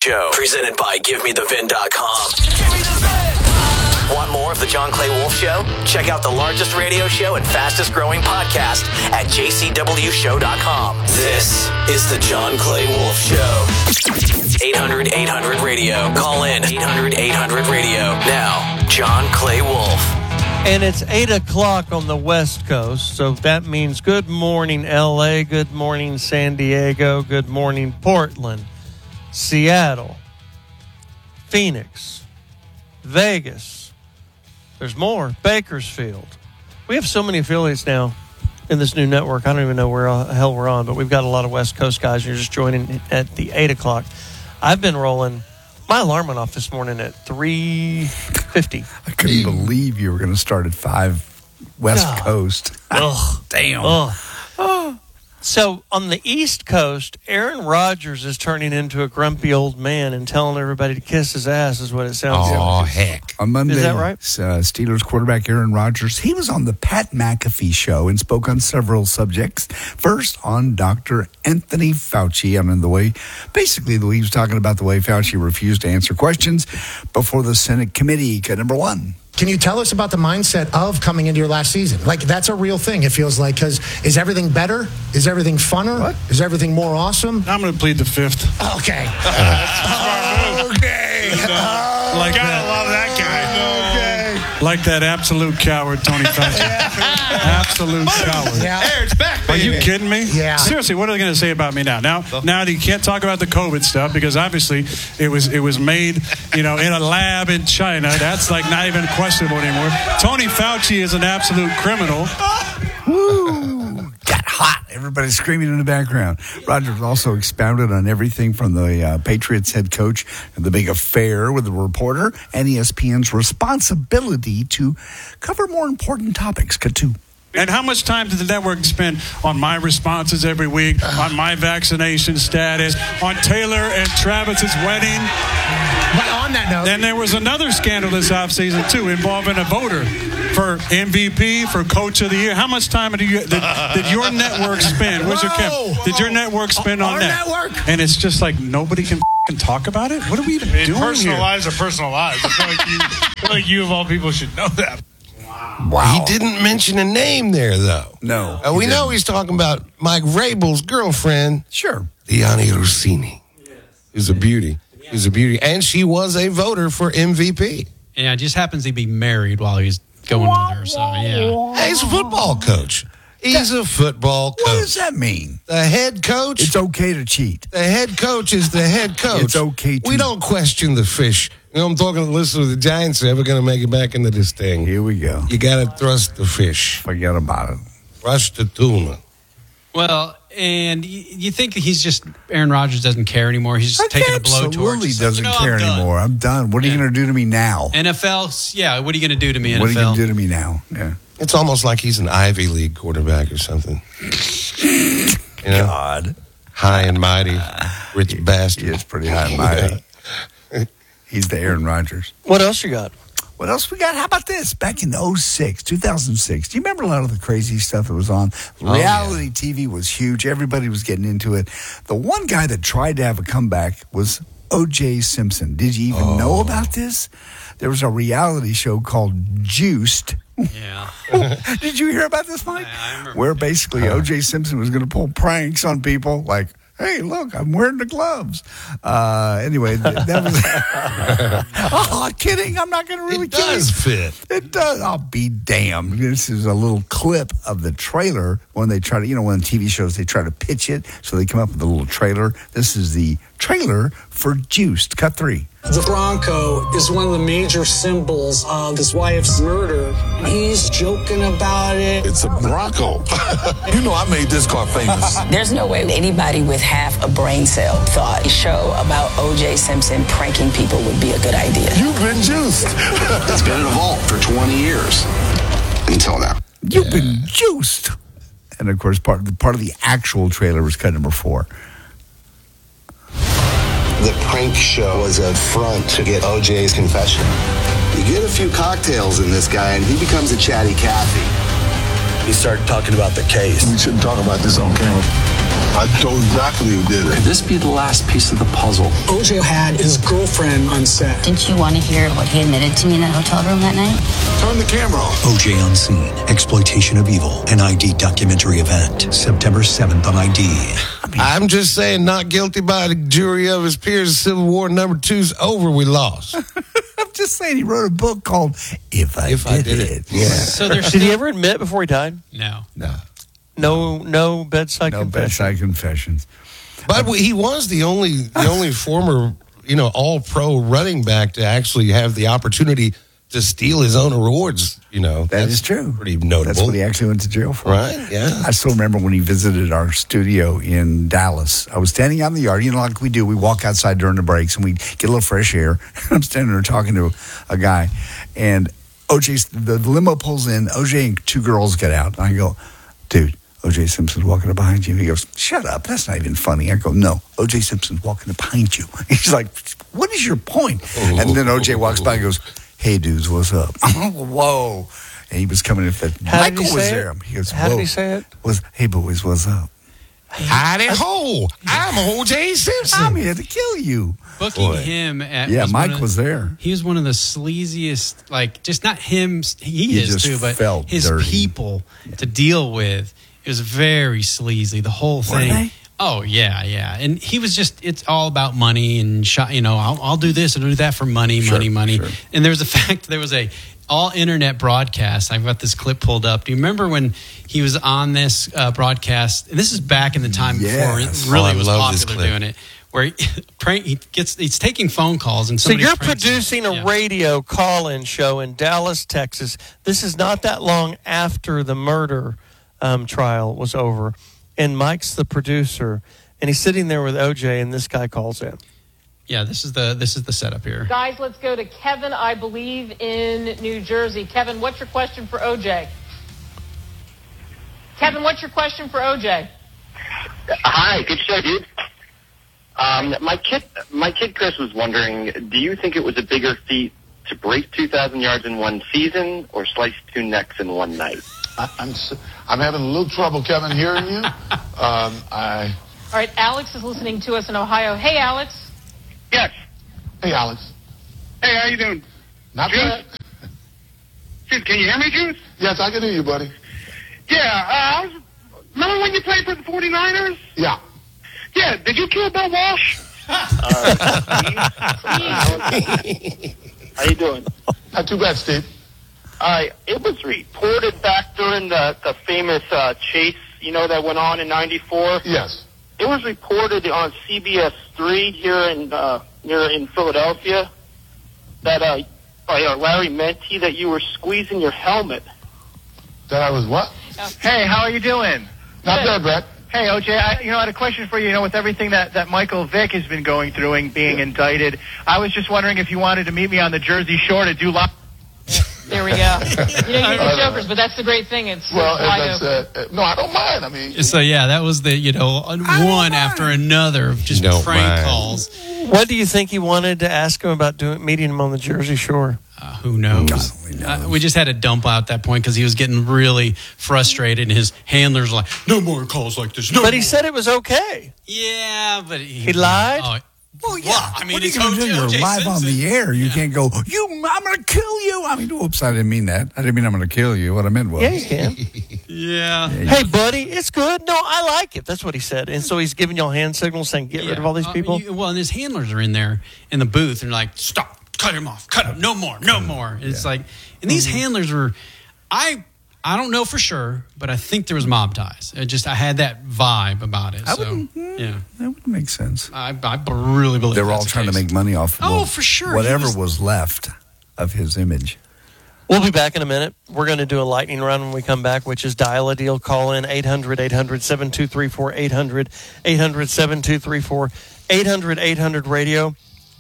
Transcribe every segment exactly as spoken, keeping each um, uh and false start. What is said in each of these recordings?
Show, presented by Give Me The Vin dot com. Want more of The John Clay Wolf Show? Check out the largest radio show and fastest growing podcast at J C W show dot com. This is The John Clay Wolf Show. eight hundred eight hundred radio. Call in eight hundred eight hundred radio. Now, John Clay Wolf. And it's eight o'clock on the West Coast, so that means good morning, L A, good morning, San Diego, good morning, Portland, Seattle, Phoenix, Vegas. There's more. Bakersfield. We have so many affiliates now in this new network. I don't even know where the hell we're on, but we've got a lot of West Coast guys. You're just joining at the eight o'clock. I've been rolling. My alarm went off this morning at three fifty. I couldn't believe you were going to start at five West God. Coast. Ugh. Damn. Ugh. Oh. So on the East Coast, Aaron Rodgers is turning into a grumpy old man and telling everybody to kiss his ass is what it sounds like. Oh, heck. On Monday, Is that right? uh, Steelers quarterback Aaron Rodgers, he was on the Pat McAfee show and spoke on several subjects. First, on Doctor Anthony Fauci. I mean, the way, basically, the way he was talking about the way Fauci refused to answer questions before the Senate committee. Cut number one. Can you tell us about the mindset of coming into your last season? Like, that's a real thing, it feels like, because is everything better? Is everything funner? What? Is everything more awesome? I'm going to plead the fifth. Okay. Okay. Like Gotta that, love that guy. like that absolute coward, Tony Fauci. Absolute coward. Yeah. Hey, it's back, Are baby. you kidding me? Yeah. Seriously, what are they going to say about me now? Now, now that you can't talk about the COVID stuff because obviously it was it was made, you know, in a lab in China. That's like not even questionable anymore. Tony Fauci is an absolute criminal. Woo! Got hot. Everybody's screaming in the background. Rodgers also expounded on everything from the uh, Patriots head coach and the big affair with the reporter and E S P N's responsibility to cover more important topics. Cut two. And how much time did the network spend on my responses every week, on my vaccination status, on Taylor and Travis's wedding? But on that note, Then there was another scandal this offseason, too, involving a voter for M V P, for Coach of the Year. How much time did, you, did, did your network spend? Where's your Whoa, Did your network spend on our that? network? And it's just like nobody can f***ing talk about it? What are we even I mean, doing personal here? lives are personal lives. I feel like you, I feel like you of all people should know that. Wow. He didn't mention a name there, though. No. Uh, we he know didn't. he's talking about Mike Vrabel's girlfriend, Sure. Liani Rossini. Who's a beauty. Who's a beauty. And she was a voter for M V P. Yeah, it just happens to be married while he's going with her. So, yeah. Hey, he's a football coach. He's a football What does coach. that mean? The head coach. It's okay to cheat. The head coach is the head coach. It's okay to- We don't question the fish. You know, I'm talking to listeners of the Giants are ever going to make it back into this thing. Here we go. You got to thrust the fish. Forget about it. Rush the tuna. Well, and y- you think he's just, Aaron Rodgers doesn't care anymore. He's just taking a blowtorch. Absolutely He's like, doesn't you know, care I'm done. anymore. I'm done. What are you Yeah. going to do to me now? N F L, yeah, what are you going to do to me, N F L? What are you going to do to me now? Yeah. It's almost like he's an Ivy League quarterback or something. You know? God. High and mighty, rich bastard. He is pretty high and mighty. He's the Aaron Rodgers. What else you got? What else we got? How about this? Back in oh six, two thousand six. Do you remember a lot of the crazy stuff that was on? Oh, Reality T V was huge. Everybody was getting into it. The one guy that tried to have a comeback was O J Simpson. Did you even Oh. know about this? There was a reality show called Juiced. Yeah. Did you hear about this, Mike? I remember. Where basically O J Simpson was going to pull pranks on people like, hey, look, I'm wearing the gloves. Uh, anyway, th- that was... oh, kidding. I'm not going to really It kill does you. fit. It does. I'll be damned. This is a little clip of the trailer when they try to, you know, when T V shows, they try to pitch it. So they come up with a little trailer. This is the trailer for Juiced. Cut three. The Bronco is one of the major symbols of his wife's murder. He's joking about it. It's a Bronco. You know I made this car famous. There's no way anybody with half a brain cell thought a show about O J Simpson pranking people would be a good idea. You've been juiced. It's been in a vault for twenty years until now. You've been juiced. And of course, part of the, part of the actual trailer was cut number four. The prank show was a front to get O J's confession. You get a few cocktails in this guy, and he becomes a chatty Cathy. he started talking about the case. We shouldn't talk about this on camera. I told exactly who did it. Could this be the last piece of the puzzle? O J had his girlfriend on set. Didn't you want to hear what he admitted to me in that hotel room that night? Turn the camera off. O J Unseen, Exploitation of Evil, an I D documentary event, September seventh on I D. I'm just saying, not guilty by the jury of his peers. Civil War number two's over. We lost. I'm just saying, he wrote a book called If I, If Did, I Did It. It. Yeah. So there's Did he ever admit before he died? No. No. No, no bedside No confession. bedside confessions. But he was the only the only former, you know, all-pro running back to actually have the opportunity to steal his own awards. You know, That is true. Pretty notable. That's what he actually went to jail for. Right, yeah. I still remember when he visited our studio in Dallas. I was standing out in the yard, you know, like we do. We walk outside during the breaks and we get a little fresh air. I'm standing there talking to a guy, and O J's, the limo pulls in. O J and two girls get out. And I go, dude, O J Simpson's walking up behind you. He goes, shut up. That's not even funny. I go, no, O J Simpson's walking up behind you. He's like, what is your point? And then O J walks by and goes, hey, dudes, what's up? Whoa. And he was coming in. That How did Michael he was say there. it? He goes, How whoa. did he say it? Was, hey, boys, what's up? Howdy ho! I'm O J Simpson. I'm here to kill you. Booking Boy. him at Yeah, was Mike one of- was there. He was one of the sleaziest, like just not him. He, He is just too, but felt his dirty. people to deal with. It was very sleazy. The whole thing. they? Oh yeah, yeah. And he was just. It's all about money and shot. You know, I'll, I'll do this and do that for money, Sure, money, money. sure. And there was a fact. There was a all internet broadcast. I've got this clip pulled up. Do you remember when he was on this uh, broadcast? And this is back in the time before Yes. it really Oh, I was love this popular clip. doing it. Where he, prank, he gets, he's taking phone calls and So somebody you're pranks him. producing a Yeah. radio call-in show in Dallas, Texas. This is not that long after the murder um, trial was over, and Mike's the producer, and he's sitting there with O J, and this guy calls in. Yeah, this is the this is the setup here. Guys, let's go to Kevin, I believe, in New Jersey. Kevin, what's your question for O J? Kevin, what's your question for O J? Hi, good show, dude. Um, my kid, my kid Chris was wondering, do you think it was a bigger feat to break two thousand yards in one season or slice two necks in one night? I, I'm s- I'm having a little trouble, Kevin, hearing you. Um, I All right, Alex is listening to us in Ohio. Hey, Alex. Yes. hey, Alex. Hey, how you doing? Not Juice? bad. Dude, can you hear me, Juice? Yes, I can hear you, buddy. Yeah, uh, I was, remember when you played for the forty-niners? Yeah. Yeah, did you kill Bill Walsh? How you doing? Not too bad, Steve. Uh, it was reported back during the, the famous uh, chase, you know, that went on in ninety-four. Yes. It was reported on C B S three here in uh, near in Philadelphia that uh, by uh, Larry Menti that you were squeezing your helmet. That I was what? Hey, how are you doing? Not bad, Brett. Hey, O J, I, you know, I had a question for you. You know, with everything that, that Michael Vick has been going through and being yeah. indicted, I was just wondering if you wanted to meet me on the Jersey Shore to do live. There we go. You know, you're the jokers, but that's the great thing. It's well, it's wide that's, uh, uh, no, I don't mind. I mean, so yeah, that was the you know one after another of just Don't prank mind. calls. What do you think he wanted to ask him about doing meeting him on the Jersey Shore? Uh, who knows? God, knows. Uh, we just had to dump out at that point because he was getting really frustrated, and his handlers were like, "No more calls like this." No but he more." said it was okay. Yeah, but he, He lied? Oh, Well, yeah. Well, I mean, what are you it's going to do? O J You're live on Simpson. the air. You Yeah. can't go, you, I'm going to kill you. I mean, oops, I didn't mean that. I didn't mean I'm going to kill you. What I meant was. Yeah, you can. yeah. Hey, buddy, it's good. No, I like it. That's what he said. And so he's giving y'all hand signals saying, get rid of all these Uh, people? you- well, and his handlers are in there in the booth and like, stop, cut him off, cut him, no more, no more. It's Yeah. like, and these Mm-hmm. handlers were, I, I don't know for sure, but I think there was mob ties. It just I had that vibe about it. I so wouldn't- yeah, That would make sense. I, I really believe They were all that's the trying to case. make money off Oh, well, for sure. He whatever was- was left of his image. We'll be back in a minute. We're going to do a lightning round when we come back, which is dial a deal. Call in eight hundred, eight hundred, seven two three four, eight hundred, eight hundred, seven two three four, eight hundred, eight hundred radio.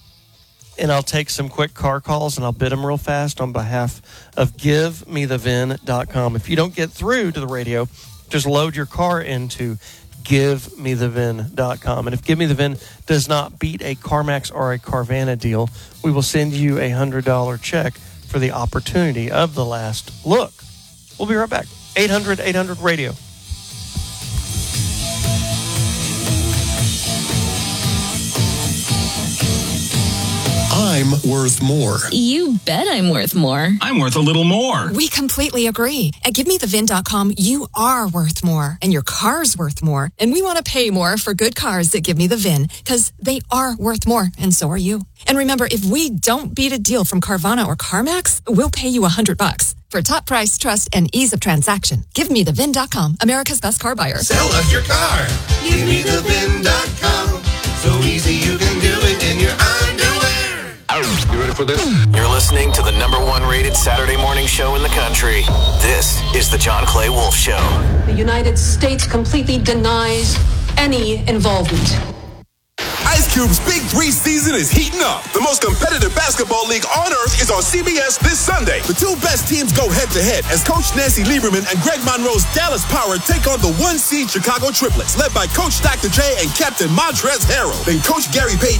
And I'll take some quick car calls and I'll bid them real fast on behalf of give me the vin dot com. If you don't get through to the radio, just load your car into give me the vin dot com. And if Give Me The Vin does not beat a CarMax or a Carvana deal, we will send you a one hundred dollars check for the opportunity of the last look. We'll be right back. eight hundred eight hundred radio. I'm worth more. You bet I'm worth more. I'm worth a little more. We completely agree. At Give Me The V I N dot com, you are worth more, and your car's worth more. And we want to pay more for good cars that Give Me The V I N, because they are worth more, and so are you. And remember, if we don't beat a deal from Carvana or CarMax, we'll pay you a hundred bucks. For top price, trust, and ease of transaction, Give Me The V I N dot com, America's best car buyer. Sell us your car. Give Me The V I N dot com. So easy you can do it in your underwear. You ready for this? You're listening to the number one rated Saturday morning show in the country. This is the John Clay Wolf Show. The United States completely denies any involvement. Ice Cube's Big Three season is heating up. The most competitive basketball league on earth is on C B S this Sunday. The two best teams go head-to-head as Coach Nancy Lieberman and Greg Monroe's Dallas Power take on the one-seed Chicago Triplets, led by Coach Doctor J and Captain Montrezl Harrell. Then Coach Gary Payton